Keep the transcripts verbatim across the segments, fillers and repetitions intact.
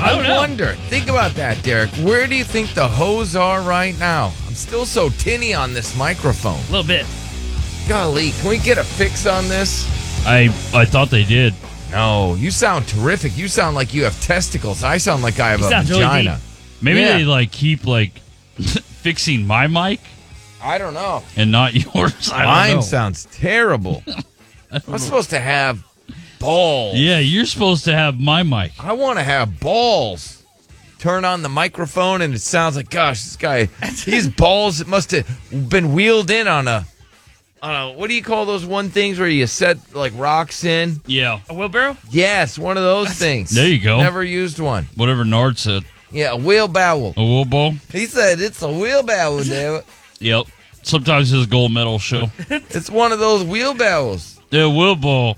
I, don't know. wonder. Think about that, Derek. Where do you think the hoes are right now? I'm still so tinny on this microphone. A little bit. Golly, can we get a fix on this? I I thought they did. No, you sound terrific. You sound like you have testicles. I sound like I have You a sound really vagina. deep. Maybe Yeah. they like keep like fixing my mic I don't know. and not yours. I don't Mine know. sounds terrible. I'm supposed to have balls. Yeah, you're supposed to have my mic. I want to have balls. Turn on the microphone and it sounds like, gosh, this guy, his balls must have been wheeled in on a, on a, what do you call those one things where you set like rocks in? Yeah. A wheelbarrow? Yes, one of those things. There you go. Never used one. Whatever Nard said. Yeah, a wheelbarrow. A wheelbarrow? He said it's a wheelbarrow, damn it. Yep. Sometimes his gold medal show. It's one of those wheelbarrows. Yeah, wheelbarrow.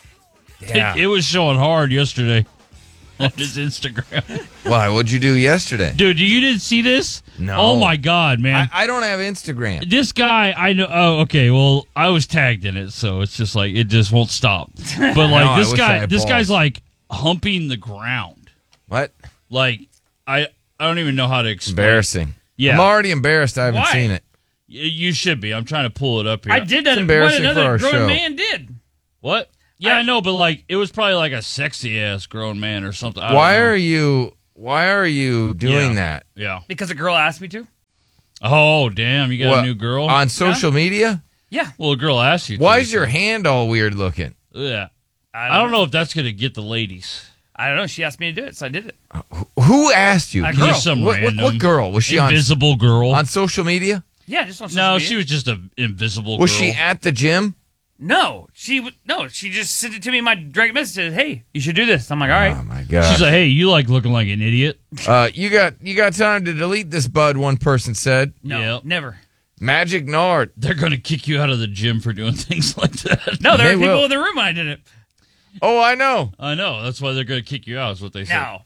Yeah. It, it was showing hard yesterday on his Instagram. Why? What'd you do yesterday? Dude, you didn't see this? No. Oh, my God, man. I, I don't have Instagram. This guy, I know. Oh, okay. Well, I was tagged in it, so it's just like it just won't stop. But like No, I this wish I guy, had this balls. guy's like humping the ground. What? Like I, I don't even know how to explain. Embarrassing. Yeah. I'm already embarrassed. I haven't Why? seen it. Y- You should be. I'm trying to pull it up here. I did that. What embarrassing for another our grown show. man did. What? Yeah, I, I- know, but like it was probably like a sexy ass grown man or something. I don't Why know. are you? Why are you doing Yeah. that? Yeah. Because a girl asked me to. Oh, damn! You got What, a new girl on social media? Yeah. Well, a girl asked you. Why to, is your hand all weird looking? Yeah. I I don't know if that's gonna get the ladies. I don't know. She asked me to do it, so I did it. Who asked you? A Just girl. some What, what, random what girl was she invisible girl. on on social media? Yeah, just on social no, media. she was just an invisible Was girl. she at the gym? No, she w- no. She just sent it to me in my direct message. Said, "Hey, you should do this." I'm like, "All right." Oh my god! She's like, hey, you like looking like an idiot. uh, you got you got time to delete this, bud? One person said. no, yeah. never. Magic Nard. They're going to kick you out of the gym for doing things like that. No, there They were people will. in the room when I did it. Oh, I know. I know. That's why they're going to kick you out, is what they said. No,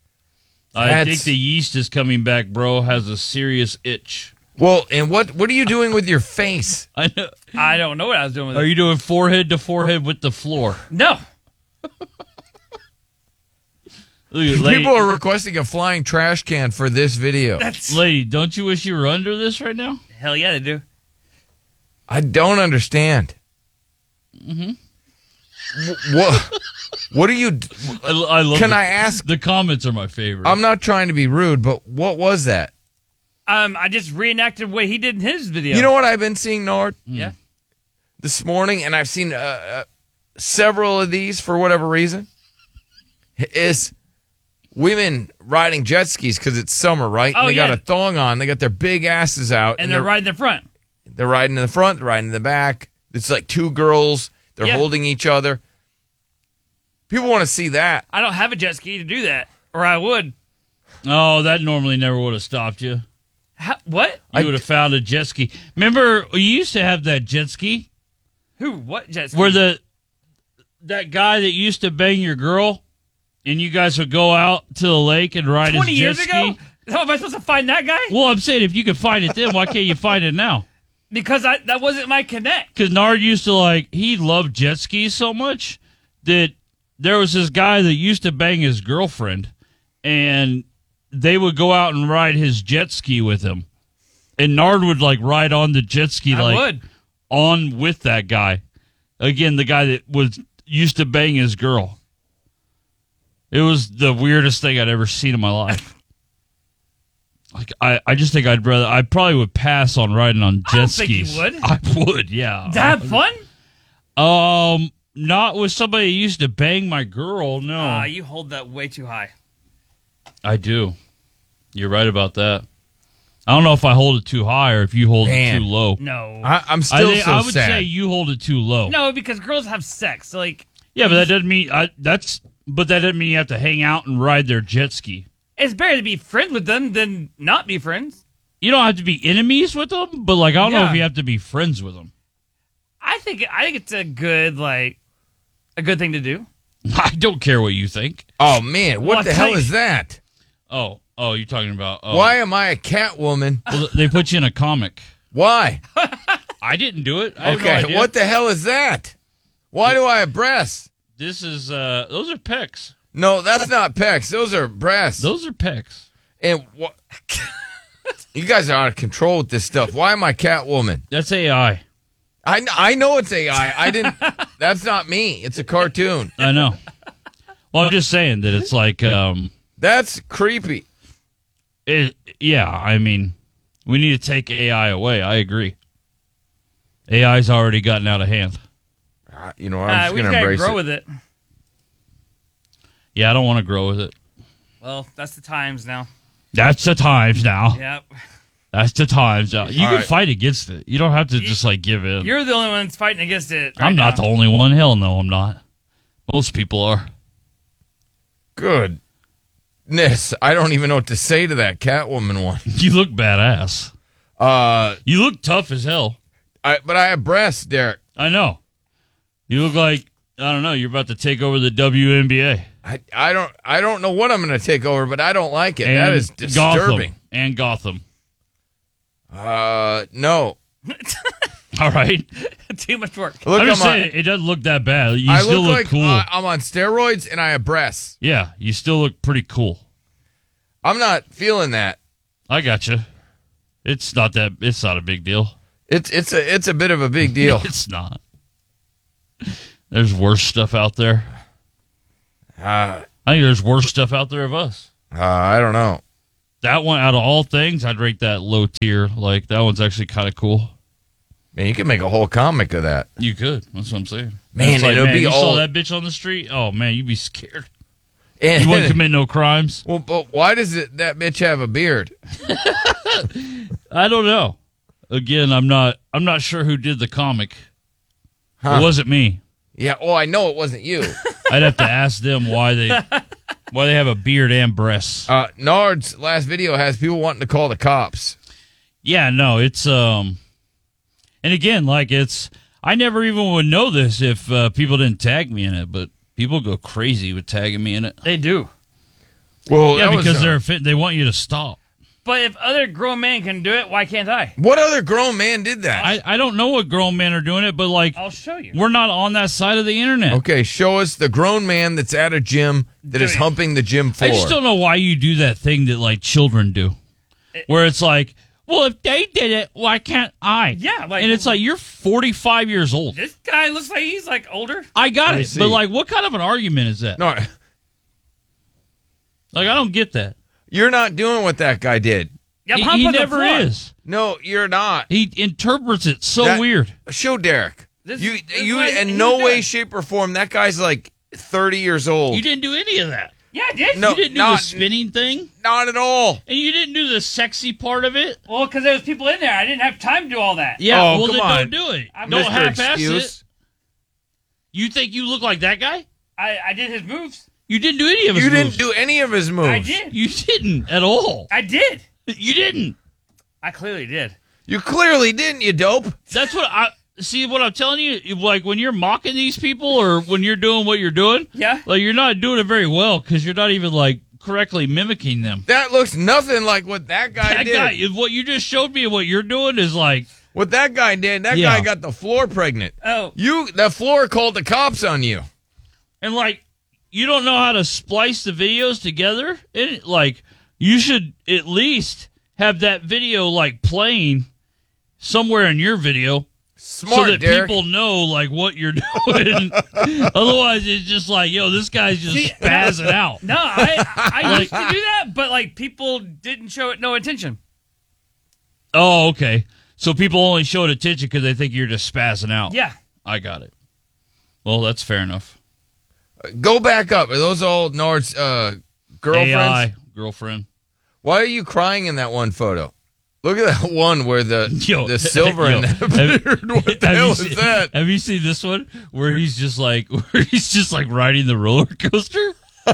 I That's- think the yeast is coming back, bro. Has a serious itch. Well, and what what are you doing with your face? I know. I don't know what I was doing with Are it. you doing forehead to forehead with the floor? No, Look at lady, People are requesting a flying trash can for this video. that's lady, don't you wish you were under this right now? hell yeah, they do. I don't understand. Mm-hmm. What? What are you? d- I, I love Can the, I ask? The comments are my favorite. I'm not trying to be rude, but what was that? Um, I just reenacted what he did in his video. You know what I've been seeing, Nord, Yeah. this morning, and I've seen uh, uh, several of these for whatever reason, is women riding jet skis because it's summer, right? Oh, and they yeah. got a thong on. They got their big asses out. And they're right in the front. They're riding in the front, they're riding in the back. It's like two girls. They're Yeah. holding each other. People want to see that. I don't have a jet ski to do that, or I would. Oh, that normally never would have stopped you. How, what? You would have found a jet ski. Remember, you used to have that jet ski Who? What jet ski? where the that guy that used to bang your girl, and you guys would go out to the lake and ride twenty his jet years ski. ago? How am I supposed to find that guy? Well, I'm saying if you could find it then, why can't you find it now? Because I that wasn't my connect. Because Nard used to like he loved jet skis so much that there was this guy that used to bang his girlfriend, and they would go out and ride his jet ski with him, and Nard would like ride on the jet ski I like would. on with that guy. Again, the guy that was used to bang his girl. It was the weirdest thing I'd ever seen in my life. Like I, I just think I'd rather I probably would pass on riding on jet I don't think skis. you would. I would, yeah. Did that have fun? Um, not with somebody who used to bang my girl. No, Ah, you hold that way too high. I do. You're right about that. I don't know if I hold it too high or if you hold Man. it too low. No. I, I'm I, still think, so I would sad. say you hold it too low. No, because girls have sex. Like, Yeah, but that doesn't mean I, that's. But that doesn't mean you have to hang out and ride their jet ski. it's better to be friends with them than not be friends. You don't have to be enemies with them, but like I don't know Yeah. if you have to be friends with them. I think I think it's a good like a good thing to do. I don't care what you think. Oh man, what Well, the I hell tell you- is that? Oh, oh, you're talking about oh. Why am I a Catwoman? Well, they put you in a comic. Why? I didn't do it. I have no Okay, idea. what the hell is that? Why do I have breasts? This is uh, those are pecs. No, that's not pecs. Those are breasts. Those are pecs. And what? You guys are out of control with this stuff. Why am I Catwoman? That's A I. I, I know it's A I. I didn't. That's not me. It's a cartoon. I know. Well, I'm just saying that it's like, um, That's creepy. it, yeah, I mean, we need to take A I away. I agree. A I's already gotten out of hand. Uh, You know, I'm Uh, just we going just to gotta embrace grow it. with it. Yeah, I don't want to grow with it. Well, that's the times now. That's the times now. Yep. That's the times now. You All can right. fight against it. You don't have to just like give in. You're the only one that's fighting against it. Right I'm not now. the only one. Hell no, I'm not. Most people are. Goodness. I don't even know what to say to that Catwoman one. You look badass. Uh, You look tough as hell. I, but I have breasts, Derek. I know. You look like, I don't know, you're about to take over the W N B A. I, I don't I don't know what I'm going to take over, but I don't like it. that is disturbing. Gotham. And Gotham. Uh, no. All right. Too much work. Look, I'm just I'm saying, it doesn't look that bad. You I still look look, like cool. uh, I'm on steroids and I have breasts. Yeah, you still look pretty cool. I'm not feeling that. I got you. It's not that. It's not a big deal. It's it's a it's a bit of a big deal. It's not. There's worse stuff out there. uh, I think there's worse stuff out there of us. uh, I don't know. That one, out of all things, I'd rate that low tier. Like, that one's actually kind of cool. Man, you can make a whole comic of that. You could. That's what I'm saying. Man, It's like, it'll man, be you all- saw that bitch on the street? Oh, man, you'd be scared. And, You wouldn't commit no crimes. well, but why does it that bitch have a beard? I don't know. Again, I'm not I'm not sure who did the comic. Huh. It wasn't me. Yeah. Oh, I know it wasn't you. I'd have to ask them why they why they have a beard and breasts. Uh, Nard's last video has people wanting to call the cops. Yeah, no, it's um, and again, like it's I never even would know this if uh, people didn't tag me in it, but people go crazy with tagging me in it. They do. Well, Yeah, that was, because uh, they're fit, they want you to stop. But if other grown men can do it, why can't I? What other grown man did that? I, I don't know what grown men are doing it, but like I'll show you. we're not on that side of the internet. Okay, show us the grown man that's at a gym that is Dude. humping the gym floor. I just don't know why you do that thing that like children do, where it's like, well, if they did it, why can't I? Yeah, like- and it's like you're forty-five years old. This guy looks like he's like older. I got Let me it, see. but like, what kind of an argument is that? No, Like, I don't get that. you're not doing what that guy did. Yeah, I'm he humping he the never floor. is. No, you're not. He interprets it so That- weird. Show Derek. This- you, this is you, what in he's no way, doing. shape, or form. That guy's like thirty years old. You didn't do any of that. Yeah, I did. No. You didn't do not- the spinning thing, Not at all. and you didn't do the sexy part of it. Well, because there was people in there. I didn't have time to do all that. Yeah, Oh, well, come then on. don't do it. I'm Don't Mister half-ass Excuse. it. You think you look like that guy? I, I did his moves. You didn't do any of his You didn't moves. do any of his moves. I did. You didn't at all. I did. You didn't. I clearly did. You clearly didn't, you dope. That's what I see. What I'm telling you, like when you're mocking these people or when you're doing what you're doing, Yeah. like you're not doing it very well because you're not even like correctly mimicking them. That looks nothing like what that guy That did. guy, what you just showed me, and what you're doing is like, What that guy did, that Yeah. guy got the floor pregnant. Oh, You, the floor called the cops on you. and like you don't know how to splice the videos together. And like you should at least have that video like playing somewhere in your video. Smart, so that Derek. people know like what you're doing. Otherwise, it's just like, yo, this guy's just See, spazzing out. no, I I used to do that, but like people didn't show it no attention. Oh, okay. So people only showed attention because they think you're just spazzing out. Yeah. I got it. Well, that's fair enough. Go back up. Are those all Nard's uh, girlfriends? A I girlfriend. Why are you crying in that one photo? Look at that one where the Yo, the silver yo, in that have- beard. What the Have hell you is seen- that? Have you seen this one where he's just like where he's just like riding the roller coaster?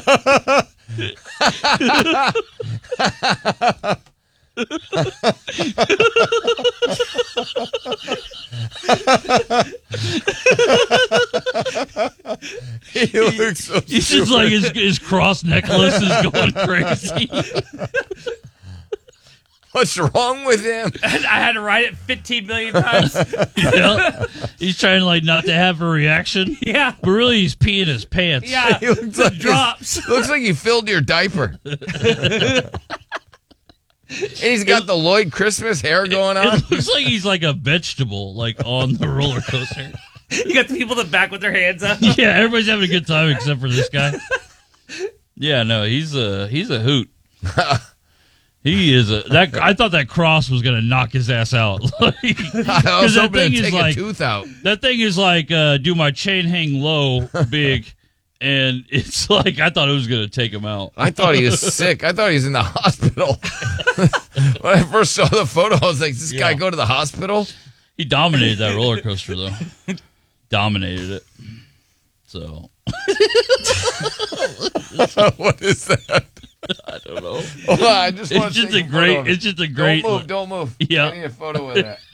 He looks so He's just stupid. like his, his cross necklace is going crazy. What's wrong with him? I had to write it fifteen million times. Yeah. He's trying like not to have a reaction. Yeah. But really he's peeing his pants. Yeah. He looks The like drops. His, looks like you filled your diaper. And he's got the Lloyd Christmas hair going on. It looks like he's like a vegetable, like on the roller coaster. You got the people in the back with their hands up. Yeah, everybody's having a good time except for this guy. Yeah, no, he's a he's a hoot. He is a that. I thought that cross was gonna knock his ass out. I was Because that hoping thing to is take like a tooth out. that thing is like uh, do my chain hang low big, and it's like I thought it was gonna take him out. I thought he was sick. I thought he was in the hospital. When I first saw the photo, I was like, "Does this guy Yeah. go to the hospital?" He dominated that roller coaster though. Dominated it. So What is that? I don't know. Hold on, I just want It's to just take a photo great. of it. It's just a great. Don't move. Don't move. Yeah. I need a photo of that.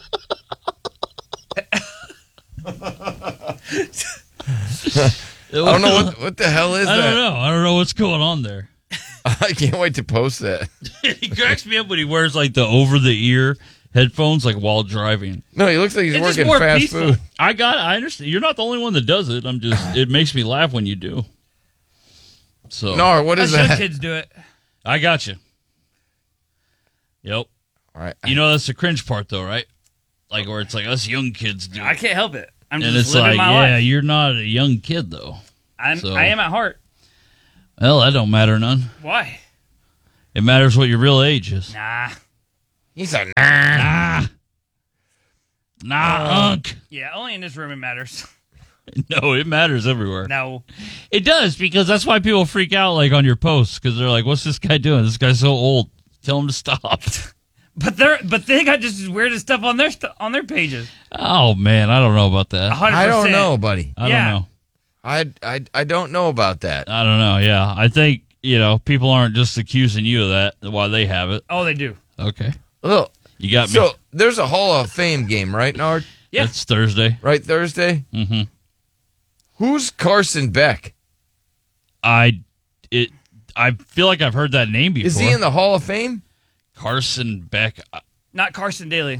I don't know what what the hell is I that. don't know. I don't know what's going on there. I can't wait to post that. He cracks me up when he wears like the over the ear headphones like while driving. No, he looks like he's It's just working more fast peaceful. food. I got. I understand. You're not the only one that does it. I'm just. It makes me laugh when you do. So No, what How is should that? kids do it? I got you. Yep. All right. You know that's the cringe part though, right? Like where it's like us young kids do. I it. can't help it. I'm And just it's living like, my yeah, life. you're not a young kid though. I'm, so- I am at heart. Well, that don't matter none. Why? It matters what your real age is. Nah. He's a nah. Nah. Nah, unk. Yeah, only in this room it matters. No, it matters everywhere. No. It does, because that's why people freak out like on your posts, because they're like, what's this guy doing? This guy's so old. Tell him to stop. But they're but they got just as weird as stuff on their st- on their pages. Oh, man, I don't know about that. one hundred I percent. don't know, buddy. I yeah. don't know. I, I, I don't know about that. I don't know, yeah. I think, you know, people aren't just accusing you of that while they have it. Oh, they do. Okay. Look, You got me. so there's a Hall of Fame game, right, Nard? Yeah. It's Thursday. Right, Thursday? Mm-hmm. Who's Carson Beck? I it. I feel like I've heard that name before. Is he in the Hall of Fame? Carson Beck? Uh, Not Carson Daly.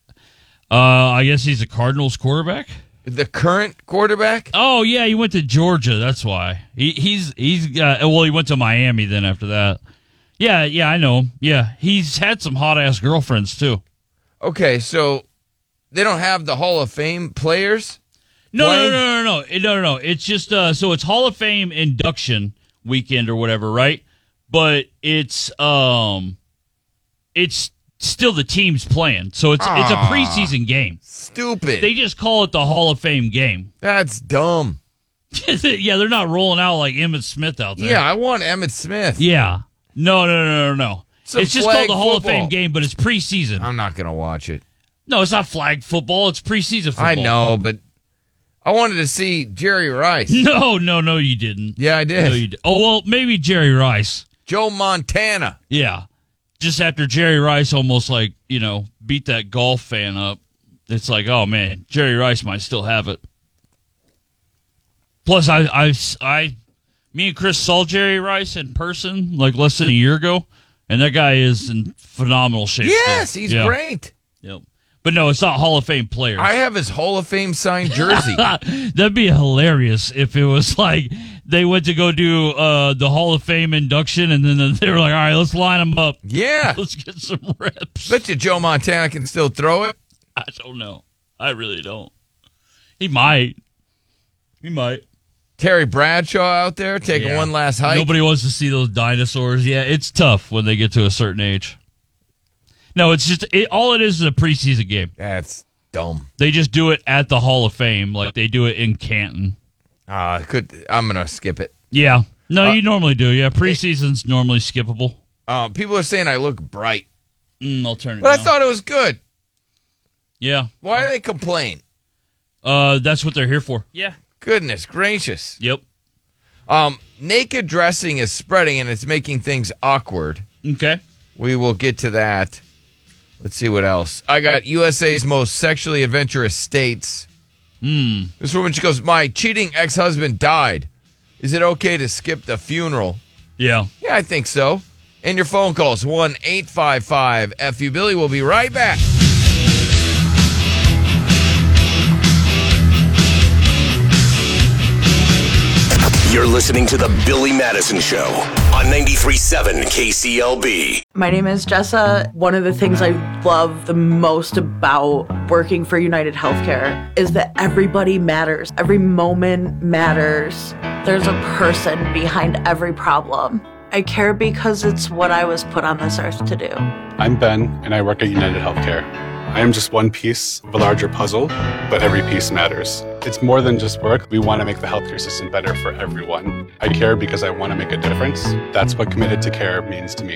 I guess he's a Cardinals quarterback. The current quarterback? Oh yeah, he went to Georgia. That's why he he's he's uh, well he went to Miami then after that. Yeah, yeah, I know him. Yeah, he's had some hot ass girlfriends too. Okay, so they don't have the Hall of Fame players? No, no, Playing? no, no, no, no, no, no, no. It's just uh, so it's Hall of Fame induction weekend or whatever, right? But it's um, it's still the team's playing, so it's it's a Ah. preseason game. Stupid. They just call it the Hall of Fame game. That's dumb. Yeah, they're not rolling out like Emmitt Smith out there. Yeah, I want Emmett Smith. Yeah. No, no, no, no, no. Some It's just flag called the Hall of football. Fame game, but it's preseason. I'm not going to watch it. No, it's not flag football. It's preseason football. I know, but I wanted to see Jerry Rice. No, no, no, you didn't. Yeah, I did. No, you did. Oh, well, maybe Jerry Rice. Joe Montana. Yeah. Just after Jerry Rice almost like, you know, beat that golf fan up, it's like, oh, man, Jerry Rice might still have it. Plus, I, I, I, me and Chris saw Jerry Rice in person like less than a year ago, and that guy is in phenomenal shape. Yes, still. he's Yeah. great. Yep. But no, it's not Hall of Fame players. I have his Hall of Fame signed jersey. That'd be hilarious if it was like they went to go do uh, the Hall of Fame induction, and then they were like, all right, let's line them up. Yeah. Let's get some reps. Bet you Joe Montana can still throw it. I don't know. I really don't. He might. He might. Terry Bradshaw out there taking Yeah. one last hike. Nobody wants to see those dinosaurs. Yeah, it's tough when they get to a certain age. No, it's just it, all it is is a preseason game. That's dumb. They just do it at the Hall of Fame, like they do it in Canton. Uh, could I'm gonna skip it. Yeah. No, Uh, you normally do. Yeah, preseason's normally skippable. Uh, people are saying I look bright, Mm, I'll turn it but I down. thought it was good. Yeah. Why do they complain? Uh, that's what they're here for. Yeah. Goodness gracious. Yep. Um, naked dressing is spreading and it's making things awkward. Okay. We will get to that. Let's see what else. I got U S A's most sexually adventurous states. Hmm. This woman, she goes, my cheating ex-husband died. Is it okay to skip the funeral? Yeah. Yeah, I think so. and your phone calls. one eight five five F U Billy. We'll be right back. You're listening to The Billy Madison Show on ninety-three point seven K C L B. My name is Jessa. One of the things I love the most about working for United Healthcare is that everybody matters. Every moment matters. There's a person behind every problem. I care because it's what I was put on this earth to do. I'm Ben, and I work at United Healthcare. I am just one piece of a larger puzzle, but every piece matters. It's more than just work. We want to make the healthcare system better for everyone. I care because I want to make a difference. That's what committed to care means to me.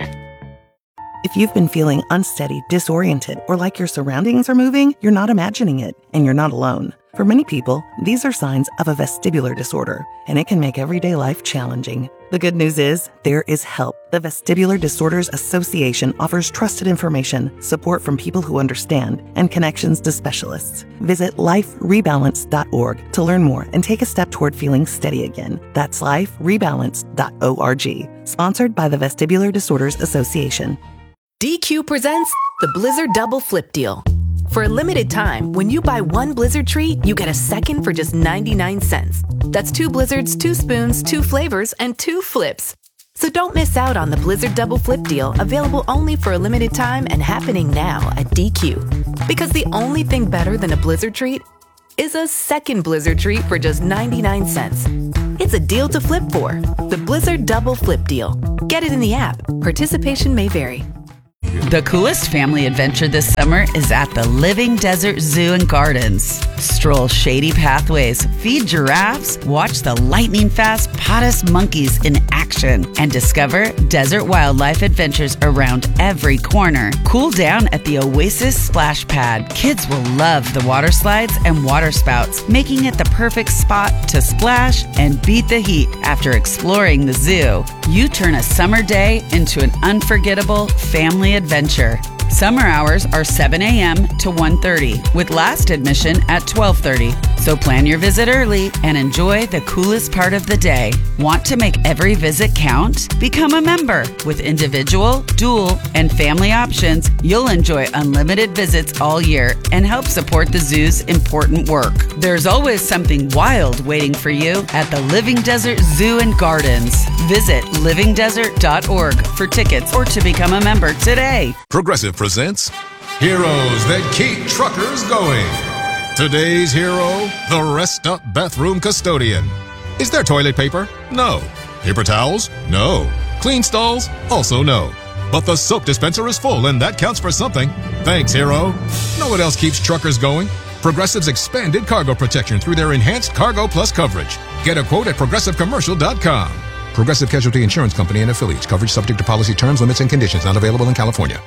If you've been feeling unsteady, disoriented, or like your surroundings are moving, you're not imagining it, and you're not alone. For many people, these are signs of a vestibular disorder, and it can make everyday life challenging. The good news is, there is help. The Vestibular Disorders Association offers trusted information, support from people who understand, and connections to specialists. Visit life rebalance dot org to learn more and take a step toward feeling steady again. That's life rebalance dot org. Sponsored by the Vestibular Disorders Association. D Q presents the Blizzard Double Flip Deal. For a limited time, when you buy one Blizzard treat, you get a second for just ninety-nine cents. That's two Blizzards, two spoons, two flavors, and two flips. So don't miss out on the Blizzard Double Flip Deal, available only for a limited time and happening now at D Q. Because the only thing better than a Blizzard treat is a second Blizzard treat for just ninety-nine cents. It's a deal to flip for. The Blizzard Double Flip Deal. Get it in the app. Participation may vary. The coolest family adventure this summer is at the Living Desert Zoo and Gardens. Stroll shady pathways, feed giraffes, watch the lightning-fast Potus monkeys in action, and discover desert wildlife adventures around every corner. Cool down at the Oasis Splash Pad. Kids will love the water slides and water spouts, making it the perfect spot to splash and beat the heat after exploring the zoo. You turn a summer day into an unforgettable family adventure. Summer hours are seven a.m. to one thirty, with last admission at twelve thirty. So plan your visit early and enjoy the coolest part of the day. Want to make every visit count? Become a member. With individual, dual, and family options, you'll enjoy unlimited visits all year and help support the zoo's important work. There's always something wild waiting for you at the Living Desert Zoo and Gardens. Visit living desert dot org for tickets or to become a member today. Progressive presents Heroes That Keep Truckers Going. Today's hero, the Rest Up Bathroom Custodian. Is there toilet paper? No. Paper towels? No. Clean stalls? Also no. But the soap dispenser is full, and that counts for something. Thanks, hero. Know what else keeps truckers going? Progressive's expanded cargo protection through their enhanced Cargo Plus coverage. Get a quote at progressive commercial dot com. Progressive Casualty Insurance Company and affiliates. Coverage subject to policy terms, limits, and conditions. Not available in California.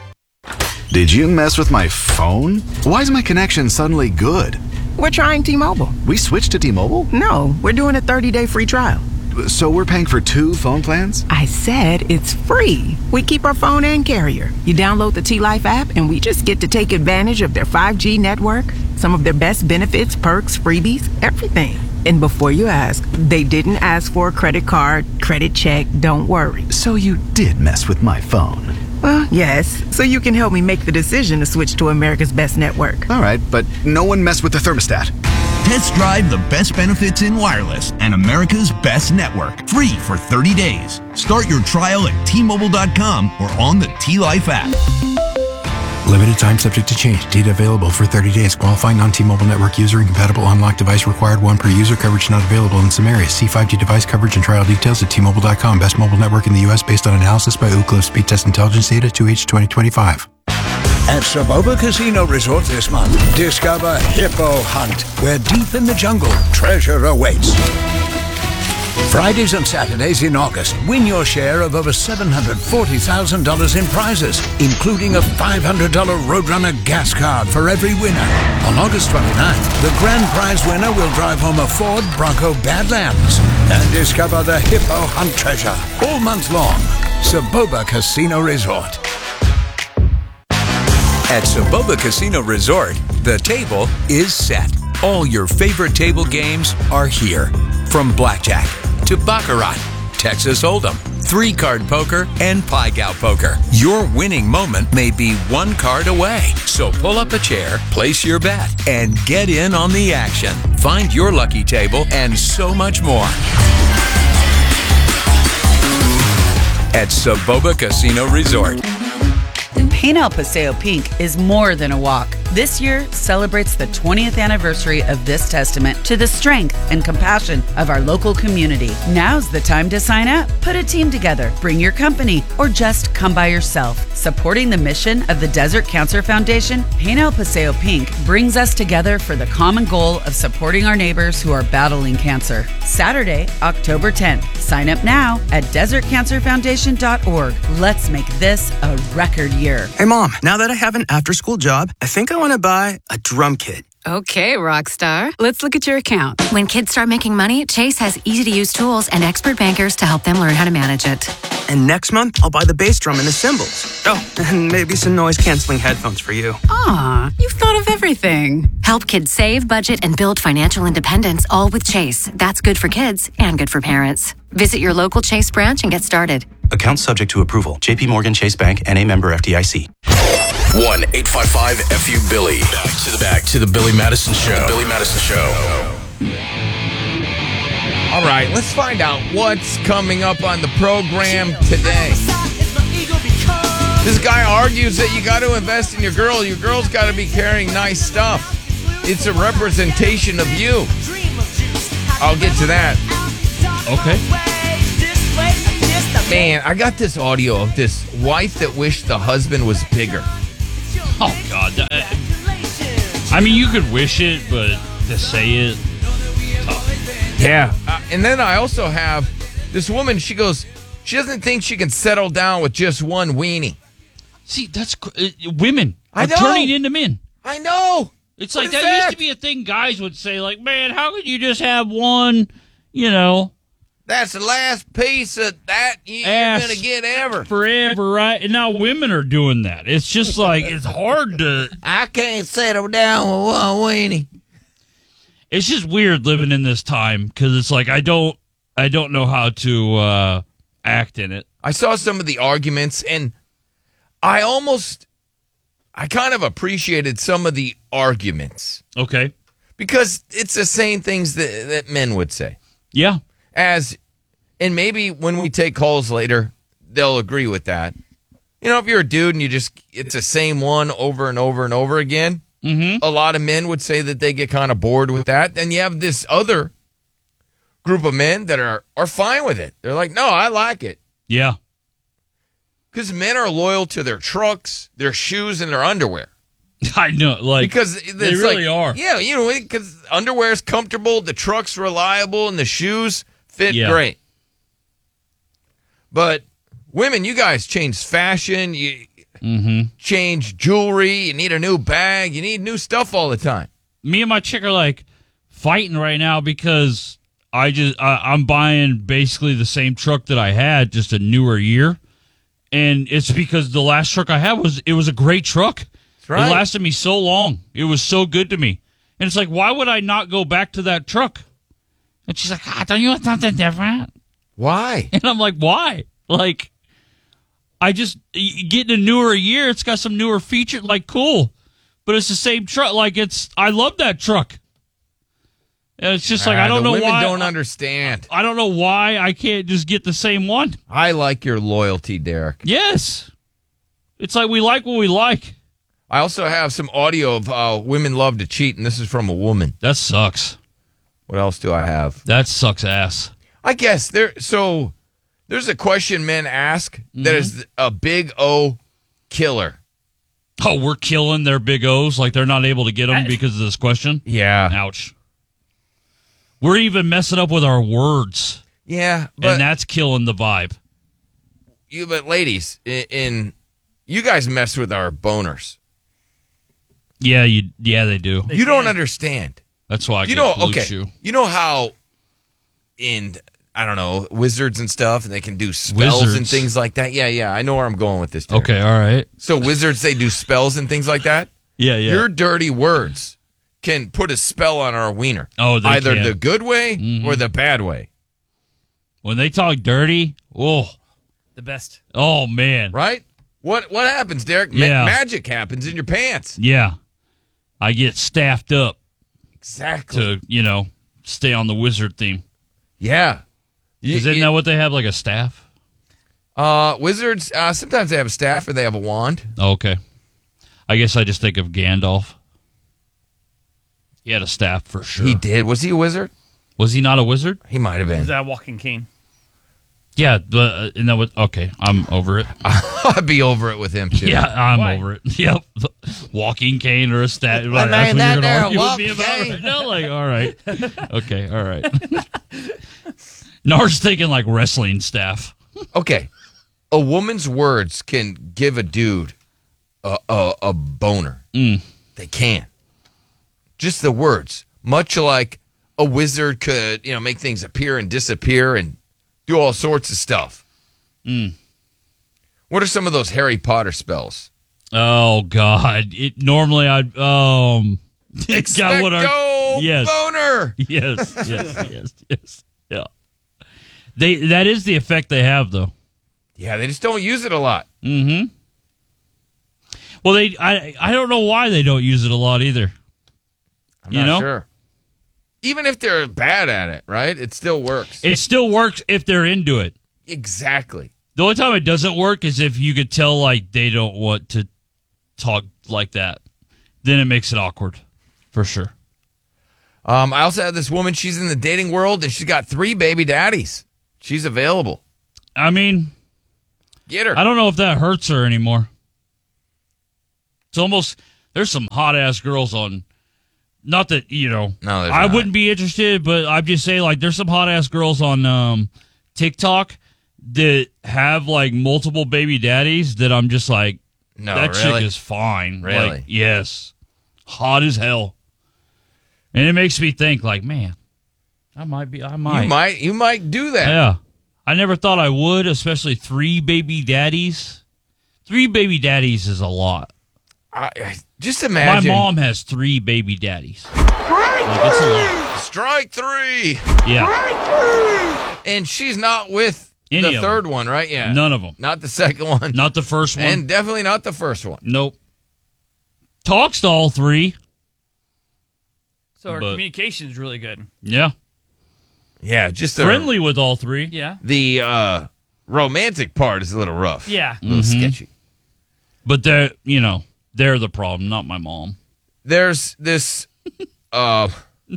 Did you mess with my phone? Why is my connection suddenly good? We're trying T-Mobile. We switched to T-Mobile? No, we're doing a thirty-day free trial. So we're paying for two phone plans? I said it's free. We keep our phone and carrier. You download the T-Life app and we just get to take advantage of their five G network, some of their best benefits, perks, freebies, everything. And before you ask, they didn't ask for a credit card, credit check, don't worry. So you did mess with my phone? Well, yes, so you can help me make the decision to switch to America's best network. All right, but no one messed with the thermostat. Test drive the best benefits in wireless and America's best network. Free for thirty days. Start your trial at T Mobile dot com or on the T-Life app. Limited time subject to change. Data available for thirty days. Qualifying non-T-Mobile network user. Incompatible unlocked device required. One per user. Coverage not available in some areas. See five G device coverage and trial details at T Mobile dot com. Best mobile network in the U S based on analysis by Ookla Speed Test Intelligence data two H twenty twenty-five. At Saboba Casino Resort this month, discover Hippo Hunt, where deep in the jungle, treasure awaits. Fridays and Saturdays in August, win your share of over seven hundred forty thousand dollars in prizes, including a five hundred dollars Roadrunner gas card for every winner. On August twenty-ninth, the grand prize winner will drive home a Ford Bronco Badlands and discover the Hippo Hunt treasure all month long. Saboba Casino Resort. At Saboba Casino Resort, the table is set. All your favorite table games are here. From blackjack to baccarat Texas Hold'em, three-card poker, and Pai Gow poker. Your winning moment may be one card away. So pull up a chair, place your bet, and get in on the action. Find your lucky table and so much more at Saboba Casino Resort. Paint El Paseo Pink is more than a walk. This year celebrates the twentieth anniversary of this testament to the strength and compassion of our local community. Now's the time to sign up. Put a team together, bring your company, or just come by yourself. Supporting the mission of the Desert Cancer Foundation, Paint El Paseo Pink brings us together for the common goal of supporting our neighbors who are battling cancer. Saturday, October tenth. Sign up now at desert cancer foundation dot org. Let's make this a record year. Hey, Mom, now that I have an after-school job, I think I want to buy a drum kit. Okay, Rockstar. Let's look at your account. When kids start making money, Chase has easy-to-use tools and expert bankers to help them learn how to manage it. And next month, I'll buy the bass drum and the cymbals. Oh, and maybe some noise-canceling headphones for you. Aw, you've thought of everything. Help kids save, budget, and build financial independence, all with Chase. That's good for kids and good for parents. Visit your local Chase branch and get started. Account subject to approval. J P Morgan Chase Bank N A member F D I C. one eight five five F U Billy. Back to the back to the Billy Madison Show. The Billy Madison Show. All right, let's find out what's coming up on the program today. This guy argues that you got to invest in your girl. Your girl's got to be carrying nice stuff. It's a representation of you. I'll get to that. Okay. Man, I got this audio of this wife that wished the husband was bigger. Oh, God. I mean, you could wish it, but to say it, tough. Yeah. Uh, and then I also have this woman, she goes, she doesn't think she can settle down with just one weenie. See, that's uh, women are I know. turning into men. I know. It's What like is that, used that? to be a thing guys would say, like, man, how could you just have one, you know? That's the last piece of that you're going to get ever. Forever, right? And now women are doing that. It's just like, it's hard to... I can't settle down with one weenie. It's just weird living in this time because it's like, I don't, I don't know how to uh, act in it. I saw some of the arguments, and I almost, I kind of appreciated some of the arguments. Okay. Because it's the same things that, that men would say. Yeah. As, and maybe when we take calls later, they'll agree with that. You know, if you're a dude and you just, it's the same one over and over and over again, mm-hmm. a lot of men would say that they get kind of bored with that. Then you have this other group of men that are, are fine with it. They're like, no, I like it. Yeah. Because men are loyal to their trucks, their shoes, and their underwear. I know, like, because it's they really like, are. Yeah, you know, because underwear is comfortable, the truck's reliable, and the shoes fit Yeah. great. But women, you guys change fashion, you mm-hmm. change jewelry, you need a new bag, you need new stuff all the time. Me and my chick are like fighting right now because I just I, I'm buying basically the same truck that I had, just a newer year, and it's because the last truck I had was it was a great truck. Right. It lasted me so long. It was so good to me, and it's like, why would I not go back to that truck? And she's like, ah, don't you want something different? Why? And I'm like, why? Like, I just getting a newer year. It's got some newer features. Like, cool. But it's the same truck. Like, it's, I love that truck. And it's just like, Ah, I don't the know women why. don't understand. I don't know why I can't just get the same one. I like your loyalty, Derek. Yes. It's like we like what we like. I also have some audio of uh, women love to cheat, and this is from a woman. That sucks. What else do I have? That sucks ass. I guess there. So there's a question men ask Mm-hmm. that is a big O killer. Oh, we're killing their big O's like they're not able to get them because of this question? Yeah. Ouch. We're even messing up with our words. Yeah, but and that's killing the vibe. You, but ladies, in, in you guys mess with our boners. Yeah, you. Yeah, they do. You don't understand. That's why I you get know. blue Okay, chew. you know how in I don't know wizards and stuff, and they can do spells and Wizards. things like that. Yeah, yeah, I know where I'm going with this. Derek. Okay, all right. So wizards, they do spells and things like that. Yeah, yeah. Your dirty words can put a spell on our wiener. Oh, they either can. the good way Mhm. or the bad way. When they talk dirty, oh, The best. oh man, Right? What what happens, Derek? Ma- Yeah. magic happens in your pants. yeah, I get staffed up Exactly. to you know stay on the wizard theme. Yeah. You- Isn't you- that what they have, like a staff? Uh, wizards, uh, sometimes they have a staff or they have a wand. Oh, okay, I guess I just think of Gandalf. He had a staff for sure. He did. Was he a wizard? Was he not a wizard? He might have Is been. that a walking cane? Yeah, but uh, isn't that what? Okay, I'm over it. I'd be over it with him, too. Yeah, I'm Why? over it. Yep, walking cane or a stat. I That's mean, what that you're there, gonna argue with walking me about cane. right now? Like, all right, okay, all right. Nar's thinking like wrestling staff. Okay. A woman's words can give a dude a, a, a boner. Mm. They can. Just the words. Much like a wizard could, you know, make things appear and disappear and do all sorts of stuff. Mm. What are some of those Harry Potter spells? Oh God! It normally I'd um. God, what are- Expecto yes. boner. Yes, yes, yes, yes. Yeah. They that is the effect they have though. Yeah, they just don't use it a lot. Mm-hmm. Well, they I I don't know why they don't use it a lot either. I'm you not know? sure. Even if they're bad at it, right? It still works. It still works if they're into it. Exactly. The only time it doesn't work is if you could tell like they don't want to talk like that. Then it makes it awkward, for sure. Um, I also have this woman. She's in the dating world, and she's got three baby daddies. She's available. I mean, Get her. I don't know if that hurts her anymore. It's almost there's some hot ass girls on. Not that you know, No, there's I not. wouldn't be interested, but I'm just saying like there's some hot ass girls on um, TikTok that have like multiple baby daddies that I'm just like, No, that really? chick is fine. Really? Like, yes, hot as hell, and it makes me think like, man, I might be, I might, You might. You might do that. yeah. I never thought I would, especially three baby daddies. Three baby daddies is a lot. I, I- just imagine. My mom has three baby daddies. Like, it's a lot. Strike three. Yeah. And she's not with Any the of third them. one, right? Yeah. None of them. Not the second one. Not the first one. And definitely not the first one. Nope. Talks to all three. So our But- communication is really good. Yeah. Yeah, just the, Friendly with all three. Yeah. The uh, romantic part is a little rough. Yeah. A little Mhm. sketchy. But they're, you know, they're the problem, not my mom. There's this. Uh,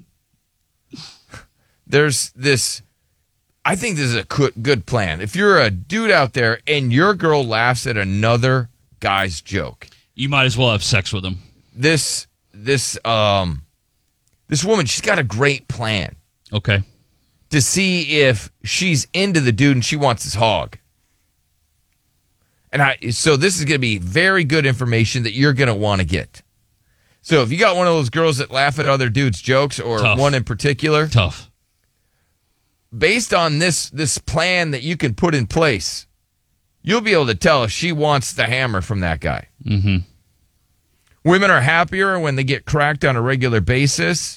there's this. I think this is a good, good plan. If you're a dude out there and your girl laughs at another guy's joke, You might as well have sex with them. this this um this woman, she's got a great plan Okay. to see if she's into the dude and she wants his hog. And I so this is going to be very good information that you're going to want to get. So if you got one of those girls that laugh at other dudes' jokes, or Tough. one in particular, Tough. based on this this plan that you can put in place, you'll be able to tell if she wants the hammer from that guy. Mm-hmm. Women are happier when they get cracked on a regular basis.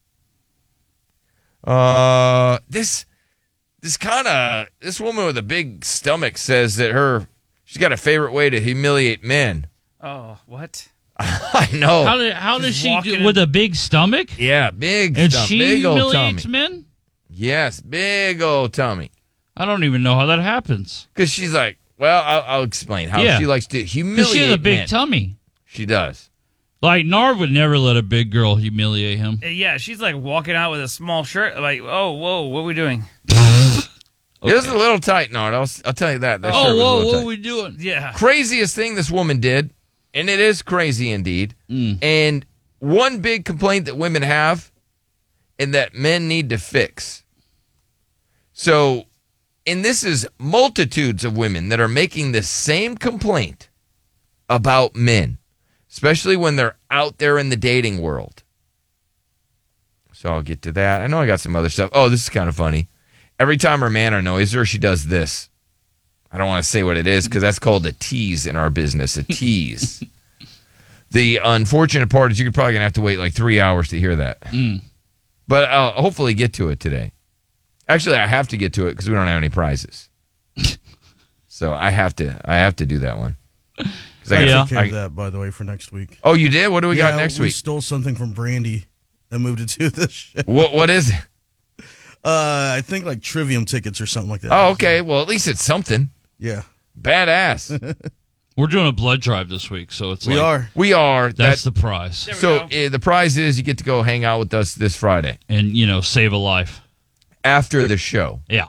Uh, this this kind of this woman with a big stomach says that her she's got a favorite way to humiliate men. Oh, what? I know. How, did, how does She's she walking do in- with a big stomach? Yeah, big And stomach, she big old humiliates tummy. men? Yes, big old tummy. I don't even know how that happens. Because she's like, well, I'll, I'll explain how Yeah. she likes to humiliate Because she has a big men. tummy. She does. Like, Narv would never let a big girl humiliate him. Uh, Yeah, she's like walking out with a small shirt. Like, oh, whoa, what are we doing? It was a little tight, Nard. I'll, I'll tell you that. That shirt Oh, was a whoa, little what tight. are we doing? Yeah. Craziest thing this woman did, and it is crazy indeed. Mm. And one big complaint that women have and that men need to fix. So, and this is multitudes of women that are making the same complaint about men, especially when they're out there in the dating world. So I'll get to that. I know I got some other stuff. Oh, this is kind of funny. Every time her man annoys her, she does this. I don't want to say what it is because that's called a tease in our business, a tease. The unfortunate part is you're probably going to have to wait like three hours to hear that. Mm. But I'll hopefully get to it today. Actually, I have to get to it because we don't have any prizes. So I have to. I have to do that one. I I took care I- of that, by the way, for next week. Oh, you did? What do we yeah, got next we week? stole something from Brandy and moved it to this show. What What is it? Uh, I think like Trivium tickets or something like that. Oh, okay. Well, at least it's something. Yeah. Badass. We're doing a blood drive this week, so it's We like, are. We are. That's That- the prize. So uh, the prize is you get to go hang out with us this Friday And, you know, save a life. after the show. Yeah.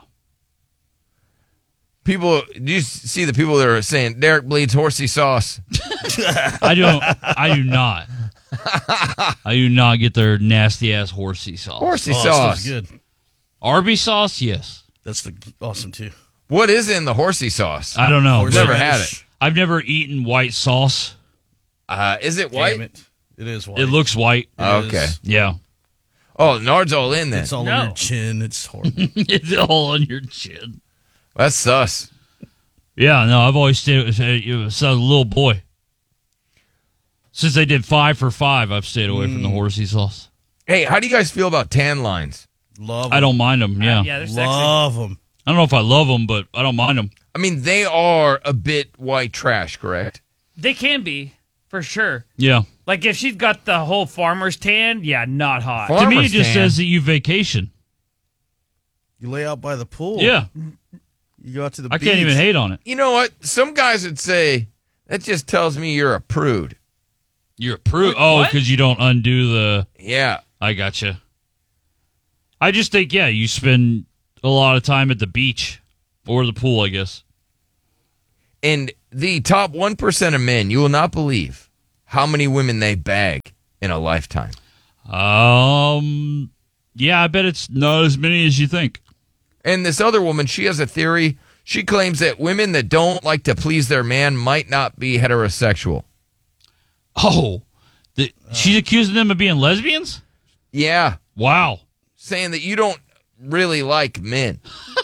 People, do you see the people that are saying Derek bleeds horsey sauce? I don't. I do not. I do not get their nasty ass horsey sauce. Horsey Oh, that sauce. stuff's good. Arby's sauce, yes. That's the awesome too. What is in the horsey sauce? I don't know. Horse Never radish. had it. I've never eaten white sauce. Uh, is it white? Damn it. It is white. It looks white. It Okay. is. Yeah. Oh, Nard's all in then. It's all No. on your chin. It's horrible. It's all on your chin. That's sus. Yeah, no, I've always stayed with since I was a little boy. Since they did five for five, I've stayed away from the horsey sauce. Hey, how do you guys feel about tan lines? Love 'em. I don't mind them. Yeah. Uh, yeah, they're sexy. Love them. I don't know if I love them, but I don't mind them. I mean, they are a bit white trash, correct? They can be, for sure. Yeah. Like if she's got the whole farmer's tan, yeah, not hot. Farmer's to me, it just tan. says that you vacation. You lay out by the pool. Yeah. You go out to the I beach. can't even hate on it. You know what? Some guys would say that just tells me you're a prude. You're a prude. Oh, What? because you don't undo the. Yeah. I gotcha. I just think, yeah, you spend a lot of time at the beach or the pool, I guess. And the top one percent of men, you will not believe how many women they bag in a lifetime. Um, yeah, I bet it's not as many as you think. And this other woman, she has a theory. She claims that women that don't like to please their man might not be heterosexual. Oh, the, she's accusing them of being lesbians? Yeah. Wow. Saying that you don't really like men.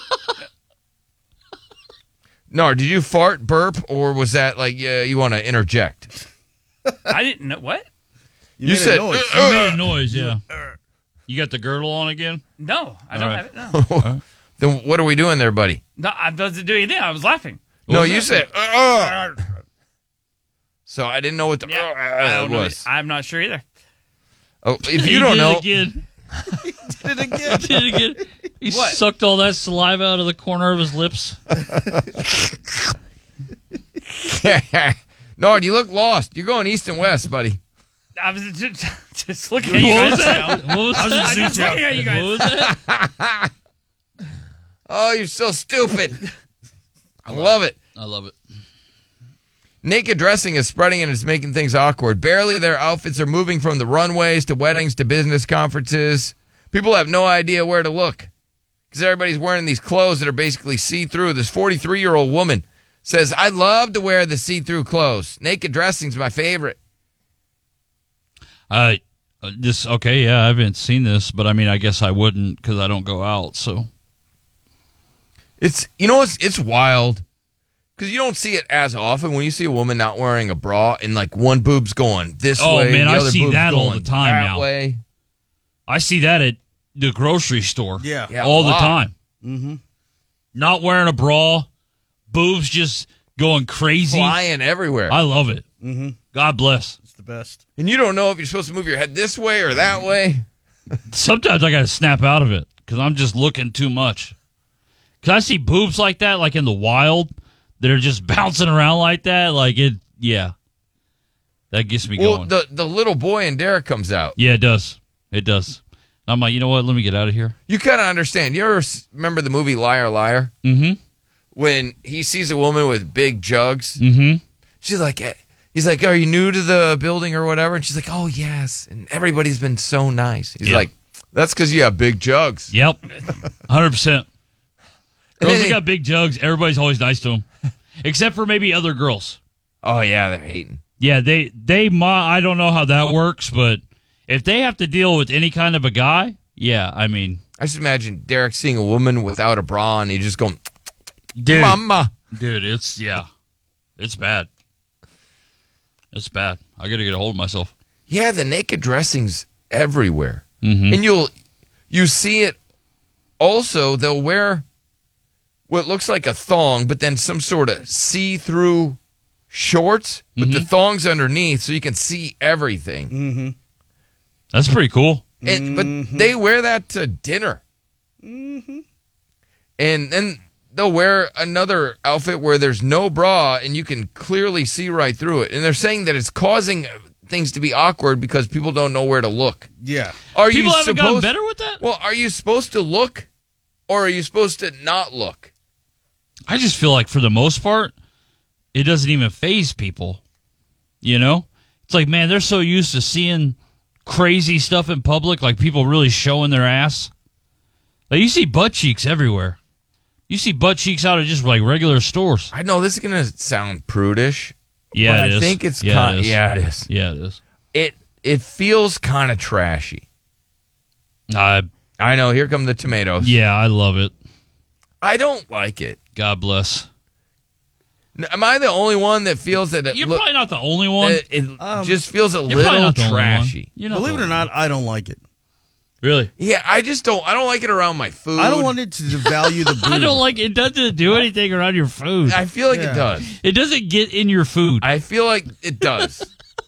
No, did you fart, burp, or was that like uh, you want to interject? I didn't know what. You, made a said, noise. You made a noise, yeah. You got the girdle on again? No, I don't All right. have it. No, then what are we doing there, buddy? no I wasn't doing anything. I was laughing. no, was you that? said, uh, so I didn't know what the Yeah, uh, I don't know. was. I'm not sure either. Oh, if He you don't did know, it again. Did it again. He did it again. He What? sucked all that saliva out of the corner of his lips. Nard, you look lost. You're going east and west, buddy. I was just, just looking at you What was guys. that? What was I was that? just looking at you guys. What was that? Oh, you're so stupid. I love it. I love it. Naked dressing is spreading and it's making things awkward. Barely their outfits are moving from the runways to weddings to business conferences. People have no idea where to look because everybody's wearing these clothes that are basically see-through. This forty-three-year-old woman says, I love to wear the see-through clothes. Naked dressing's my favorite. Uh, this okay, yeah, I haven't seen this, but I mean, I guess I wouldn't because I don't go out. So It's, you know, it's, it's wild because you don't see it as often when you see a woman not wearing a bra and like one boob's going this Oh, way. man, the I other see boob's that all going the time that now. way. I see that at the grocery store. Yeah. Yeah, all a the lot. time. Mm-hmm. Not wearing a bra, boobs just going crazy. Flying everywhere. I love it. Mm-hmm. God bless. It's the best. And you don't know if you're supposed to move your head this way or that way. Sometimes I got to snap out of it because I'm just looking too much. Because I see boobs like that, like in the wild, that are just bouncing around like that. Like it, yeah. That gets me Well, going. the, the little boy in Derek comes out. Yeah, it does. It does. I'm like, you know what? Let me get out of here. You kind of understand. You ever s- remember the movie Liar Liar? Mm-hmm. When he sees a woman with big jugs, Mm-hmm. she's like, eh, he's like, are you new to the building or whatever? And she's like, oh, yes. And everybody's been so nice. He's Yeah. like, that's because you have big jugs. Yep. one hundred percent. And Girls then that he- got big jugs, everybody's always nice to them. Except for maybe other girls. Oh, yeah, they're hating. Yeah, they, they, ma- I don't know how that works, but if they have to deal with any kind of a guy, yeah, I mean. I just imagine Derek seeing a woman without a bra and he just going, Dude, mama. Dude, it's, yeah, it's bad. It's bad. I got to get a hold of myself. Yeah, the naked dressing's everywhere. Mm-hmm. And you'll you see it also they'll wear what looks like a thong, but then some sort of see-through shorts with the thongs underneath so you can see everything. Mm-hmm. That's pretty cool. And, but they wear that to dinner. Mm-hmm. And then they'll wear another outfit where there's no bra and you can clearly see right through it. And they're saying that it's causing things to be awkward because people don't know where to look. Yeah. Are People you haven't supposed, gotten better with that? Well, are you supposed to look or are you supposed to not look? I just feel like for the most part, it doesn't even faze people. You know? It's like, man, they're so used to seeing crazy stuff in public, like people really showing their ass. Like you see butt cheeks everywhere. You see butt cheeks out of just like regular stores. I know this is going to sound prudish. Yeah, but it I is. think it's Yeah, kind it is. yeah, it is. Yeah, it is. It it feels kind of trashy. Uh, I know. Here come the tomatoes. Yeah, I love it. I don't like it. God bless. N- Am I the only one that feels that it You're look- probably not the only one. It, it Um, just feels a you're probably little not the only one. trashy. You're not Believe the it or only not, I don't like it. Really? Yeah, I just don't. I don't like it around my food. I don't want it to devalue the boob. I don't like it. Doesn't do anything around your food. I feel like Yeah. it does. It doesn't get in your food. I feel like it does.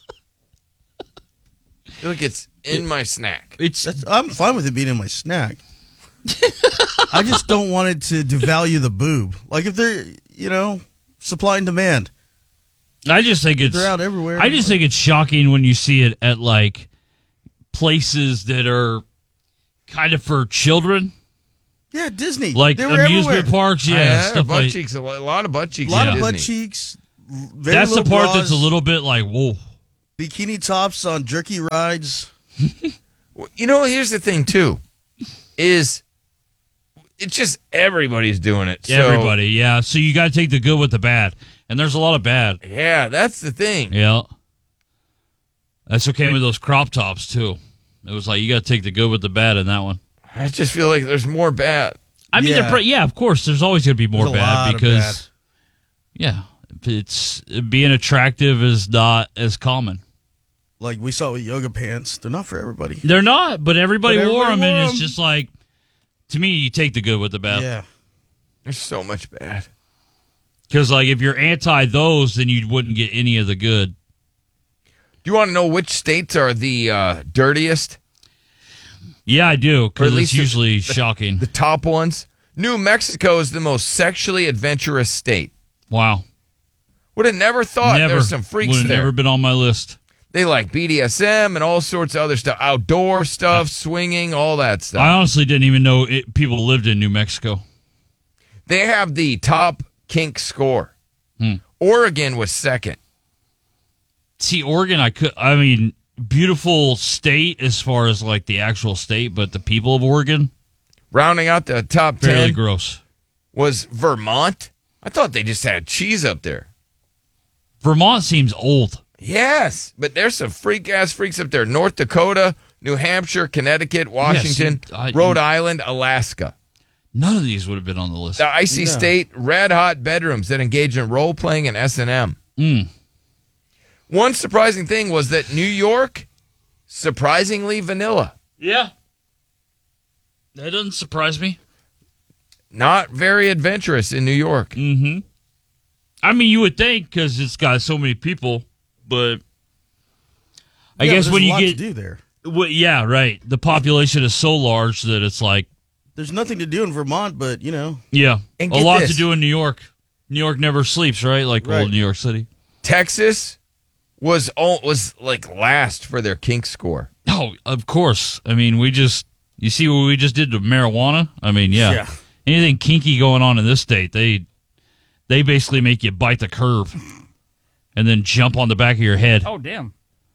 I feel like it's in my snack. It's That's, I'm fine with it being in my snack. I just don't want it to devalue the boob. Like if they're, you know, supply and demand. I just think it's They're out everywhere. I just think it's shocking when you see it at like places that are kind of for children, Yeah, Disney. like They were amusement everywhere. parks. Yeah, Yeah, stuff butt like cheeks. A lo- a lot of butt cheeks. A lot in of butt Disney. cheeks. Very that's the low part bras, that's a little bit like whoa. bikini tops on jerky rides. You know, here's the thing too, is it's just everybody's doing it. So, Everybody, yeah. So you got to take the good with the bad, and there's a lot of bad. Yeah, that's the thing. Yeah, that's what came with those crop tops too. It was like you got to take the good with the bad in that one. I just feel like there's more bad. I mean, Yeah. yeah, yeah of course, there's always going to be more There's a lot bad of because, bad. yeah, it's being attractive is not as common. Like we saw with yoga pants. They're not for everybody. They're not, but everybody, But wore everybody them, and wore it's 'em. just like, to me, you take the good with the bad. Yeah. There's so much bad. Because, like, if you're anti those, then you wouldn't get any of the good. Do you want to know which states are the uh, dirtiest? Yeah, I do, Or at because it's least the- usually the- shocking. The top ones. New Mexico is the most sexually adventurous state. Wow. Would have never thought Never. there's some freaks Would have there. never been on my list. They like B D S M and all sorts of other stuff, outdoor stuff, swinging, all that stuff. I honestly didn't even know it, people lived in New Mexico. They have the top kink score. Hmm. Oregon was second. See, Oregon, I could, I mean, beautiful state as far as like the actual state, but the people of Oregon, Rounding out the top fairly ten gross. was Vermont. I thought they just had cheese up there. Vermont seems old. Yes, but there's some freak ass freaks up there. North Dakota, New Hampshire, Connecticut, Washington, Yes, I- Rhode Island, Alaska. None of these would have been on the list. The icy No. state, red hot bedrooms that engage in role playing and S and M. Mm. One surprising thing was that New York, surprisingly vanilla. Yeah. That doesn't surprise me. Not very adventurous in New York. Mm-hmm. I mean, you would think because it's got so many people, but I Yeah, guess there's when a you lot get, to do there. well, yeah, right. The population is so large that it's like, There's nothing to do in Vermont, but you know, yeah, And a get lot this. to do in New York. New York never sleeps, right? Like Right. old New York City. Texas was all, was like last for their kink score. Oh, of course. I mean, we just, you see what we just did to marijuana? I mean, yeah. Yeah. Anything kinky going on in this state, they they basically make you bite the curb and then jump on the back of your head. Oh, damn.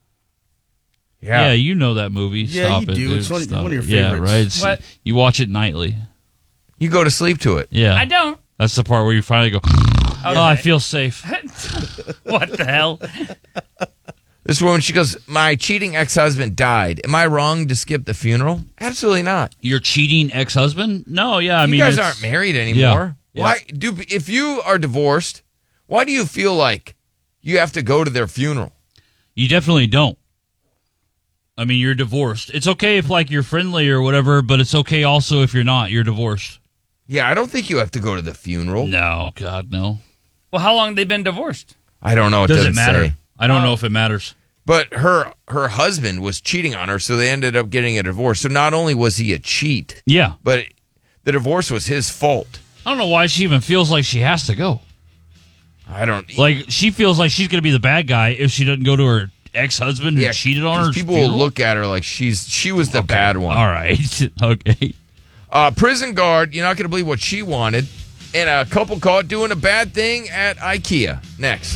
Yeah, you know that movie. Yeah, Stop you it, do. dude. It's one- Stop one of your it. Yeah, favorites. right. It's- What? You watch it nightly. You go to sleep to it. Yeah. I don't. That's the part where you finally go, oh, I feel safe. What the hell? This woman, she goes, my cheating ex-husband died. Am I wrong to skip the funeral? Absolutely not. Your cheating ex-husband? No, yeah. I you mean, guys it's- aren't married anymore. Yeah. Why do if you are divorced? Why do you feel like you have to go to their funeral? You definitely don't. I mean, you're divorced. It's okay if, like, you're friendly or whatever, but it's okay also if you're not. You're divorced. Yeah, I don't think you have to go to the funeral. No, God, no. Well, how long have they been divorced? I don't know. It Does doesn't it matter? say. I don't Oh. know if it matters. But her her husband was cheating on her, so they ended up getting a divorce. So not only was he a cheat, Yeah. but the divorce was his fault. I don't know why she even feels like she has to go. I don't. Like, she feels like she's going to be the bad guy if she doesn't go to her ex-husband who Yeah, cheated on her. 'cause people will look at her like she's she was the bad one. All right. Okay. Uh, prison guard, you're not going to believe what she wanted. And a couple caught doing a bad thing at IKEA. Next.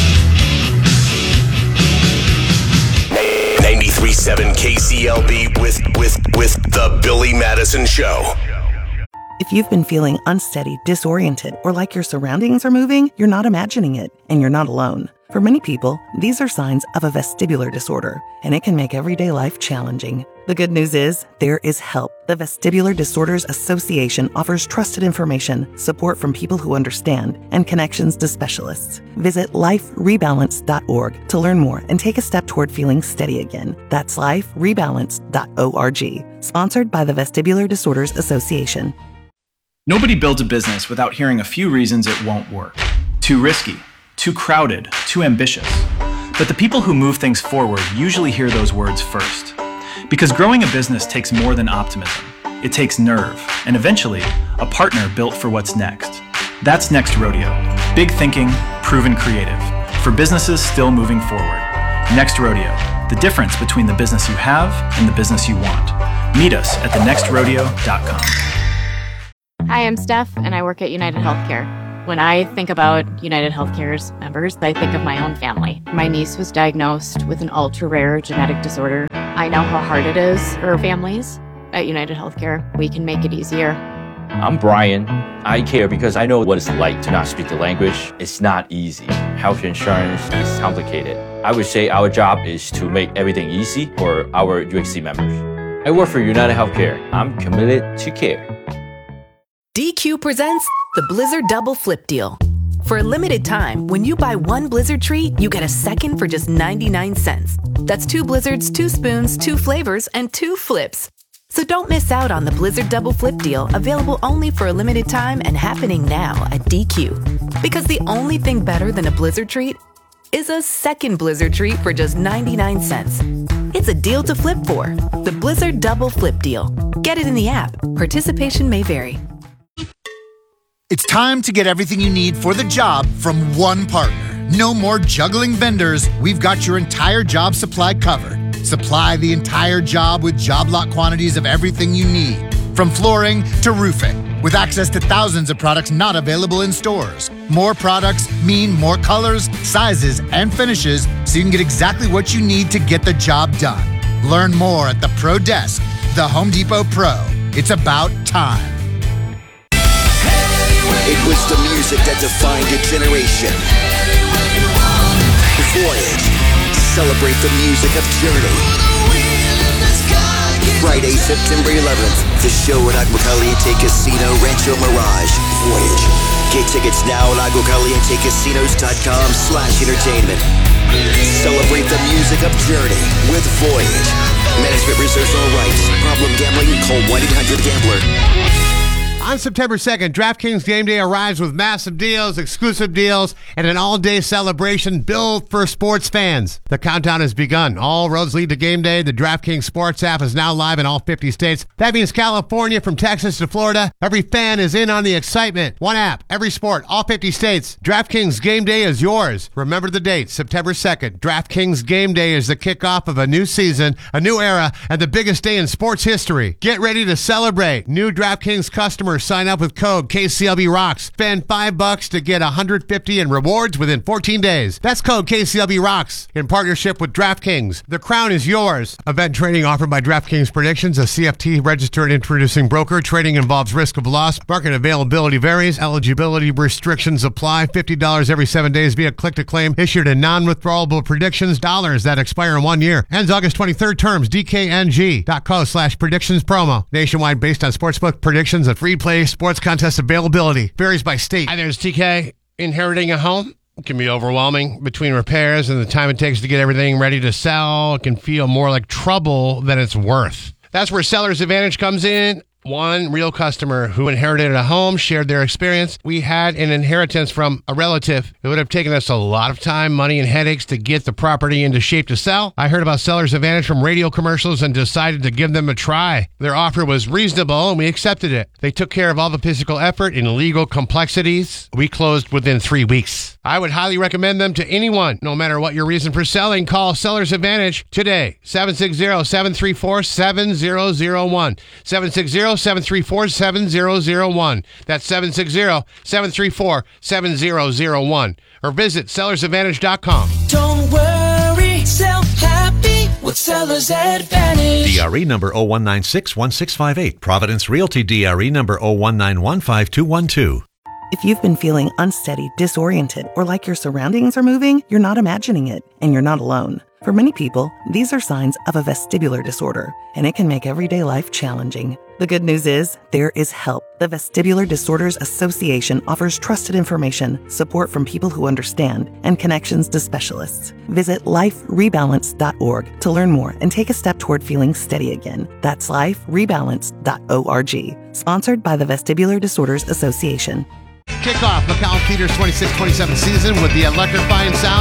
ninety-three point seven K C L B with, with, with The Billy Madison Show. If you've been feeling unsteady, disoriented, or like your surroundings are moving, you're not imagining it, and you're not alone. For many people, these are signs of a vestibular disorder, and it can make everyday life challenging. The good news is, there is help. The Vestibular Disorders Association offers trusted information, support from people who understand, and connections to specialists. Visit life rebalance dot org to learn more and take a step toward feeling steady again. That's life rebalance dot org. Sponsored by the Vestibular Disorders Association. Nobody builds a business without hearing a few reasons it won't work. Too risky, too crowded, too ambitious. But the people who move things forward usually hear those words first. Because growing a business takes more than optimism. It takes nerve, and eventually, a partner built for what's next. That's Next Rodeo. Big thinking, proven creative. For businesses still moving forward. Next Rodeo. The difference between the business you have and the business you want. Meet us at the next rodeo dot com. Hi, I'm Steph, and I work at United Healthcare. When I think about United Healthcare's members, I think of my own family. My niece was diagnosed with an ultra-rare genetic disorder. I know how hard it is for families. At United Healthcare, we can make it easier. I'm Brian. I care because I know what it's like to not speak the language. It's not easy. Health insurance is complicated. I would say our job is to make everything easy for our U H C members. I work for United Healthcare. I'm committed to care. D Q presents the Blizzard Double Flip Deal. For a limited time, when you buy one Blizzard treat, you get a second for just ninety-nine cents. That's two Blizzards, two spoons, two flavors, and two flips. So don't miss out on the Blizzard Double Flip Deal, available only for a limited time and happening now at D Q. Because the only thing better than a Blizzard treat is a second Blizzard treat for just ninety-nine cents. It's a deal to flip for. The Blizzard Double Flip Deal. Get it in the app. Participation may vary. It's time to get everything you need for the job from one partner. No more juggling vendors. We've got your entire job supply covered. Supply the entire job with job lot quantities of everything you need, from flooring to roofing, with access to thousands of products not available in stores. More products mean more colors, sizes, and finishes, so you can get exactly what you need to get the job done. Learn more at the Pro Desk, the Home Depot Pro. It's about time. It was the music that defined a generation. Voyage. Celebrate the music of Journey. Friday, September eleventh, the show at Agua Caliente Casino, Rancho Mirage. Voyage. Get tickets now at agua caliente casinos dot com slash entertainment. Celebrate the music of Journey with Voyage. Management reserves all rights. Problem gambling? Call one eight hundred gambler. On September second, DraftKings Game Day arrives with massive deals, exclusive deals, and an all-day celebration built for sports fans. The countdown has begun. All roads lead to Game Day. The DraftKings Sports app is now live in all fifty states. That means California, from Texas to Florida. Every fan is in on the excitement. One app, every sport, all fifty states. DraftKings Game Day is yours. Remember the date, September second. DraftKings Game Day is the kickoff of a new season, a new era, and the biggest day in sports history. Get ready to celebrate. New DraftKings customers sign up with code K C L B Rocks. Spend five bucks to get one hundred fifty in rewards within fourteen days. That's code K C L B Rocks in partnership with DraftKings. The crown is yours. Event trading offered by DraftKings Predictions, a C F T registered introducing broker. Trading involves risk of loss. Market availability varies. Eligibility restrictions apply. fifty dollars every seven days via click to claim. Issued in non-withdrawable predictions dollars that expire in one year. Ends August twenty-third. Terms D K N G dot co slash predictions promo. Nationwide based on sportsbook predictions and free play sports contest availability. Varies by state. Hi, there's T K. Inheriting a home? It can be overwhelming between repairs and the time it takes to get everything ready to sell. It can feel more like trouble than it's worth. That's where Seller's Advantage comes in. One real customer who inherited a home shared their experience. We had an inheritance from a relative. It would have taken us a lot of time, money, and headaches to get the property into shape to sell. I heard about Seller's Advantage from radio commercials and decided to give them a try. Their offer was reasonable and we accepted it. They took care of all the physical effort and legal complexities. We closed within three weeks. I would highly recommend them to anyone. No matter what your reason for selling, call Seller's Advantage today. seven six zero, seven three four, seven zero zero one. seven six zero, seven three four, seven zero zero one. That's seven six zero, seven three four, seven zero zero one. Or visit sellers advantage dot com. Don't worry, sell happy with Seller's Advantage. D R E number zero one nine six one six five eight. Providence Realty D R E number zero one nine one five two one two. If you've been feeling unsteady, disoriented, or like your surroundings are moving, you're not imagining it, and you're not alone. For many people, these are signs of a vestibular disorder, and it can make everyday life challenging. The good news is, there is help. The Vestibular Disorders Association offers trusted information, support from people who understand, and connections to specialists. Visit life rebalance dot org to learn more and take a step toward feeling steady again. That's life rebalance dot org. Sponsored by the Vestibular Disorders Association. Kick off McAllen Theater's twenty-six twenty-seven season with the electrifying sound